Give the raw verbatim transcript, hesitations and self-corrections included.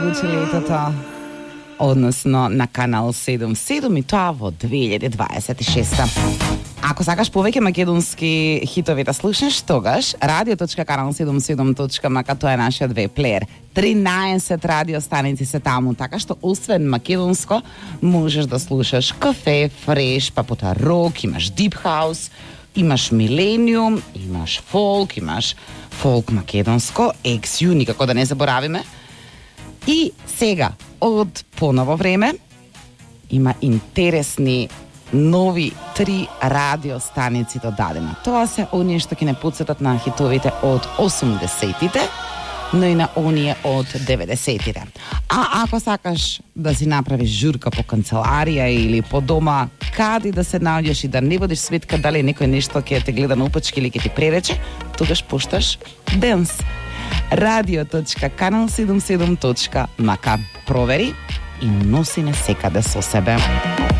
летото, односно на канал седум седум и тоа во две илјади дваесет и шеста. Ако сакаш повеќе македонски хитови да слушнеш, тогаш радио точка канал седум седум точка ем ка, тоа е нашиот веб плеер. тринаесет радио станици се таму, така што освен македонско можеш да слушаш кафе, фреш, па потоа рок, имаш дип хаус, имаш милениум, имаш фолк, имаш фолк македонско, екс ю, никако да не заборавиме. И сега, од поново време, има интересни нови три радио станици додадени. Тоа се оние што ќе не подсетат на хитовите од осумдесетите, но и на оние од деветдесетите. А ако сакаш да си направиш журка по канцеларија или по дома, каде да се наоѓаш и да не водиш сметка дали некој нешто ќе те гледа на упачки или ќе ти пререче, тогаш пушташ Денс. радио точка канал седум седум точка ем ка. Провери и носи не секаде со себе.